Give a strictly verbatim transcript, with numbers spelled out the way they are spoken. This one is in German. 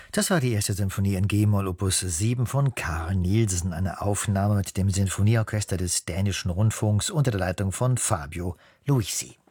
Das war die erste Sinfonie in G-Moll Opus sieben von Carl Nielsen, eine Aufnahme mit dem Sinfonieorchester des Dänischen Rundfunks unter der Leitung von Fabio Luisi.